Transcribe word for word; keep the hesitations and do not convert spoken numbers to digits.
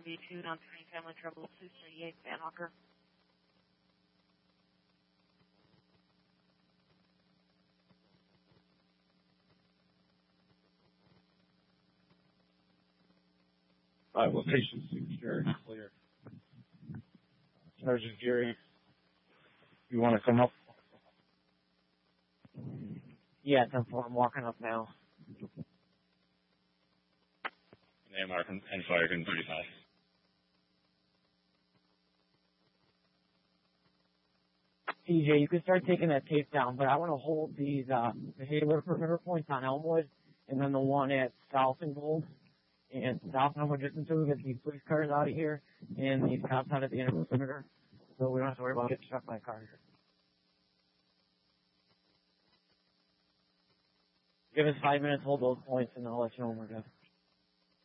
V two, non three family trouble, two thirty-eight, Van Hawker. Alright, location secure, clear. Sergeant Gary, you want to come up? Yeah, ten four, I'm walking up now. Name our and fire can thirty-five. T J, you can start taking that tape down, but I want to hold these, uh, the Halo perimeter points on Elmwood, and then the one at South and Gold. And South and Elmwood, just until we get these police cars out of here, and these cops out at the end of the perimeter, so we don't have to worry about getting struck by a car here. Give us five minutes, hold those points, and I'll let you know when we're good.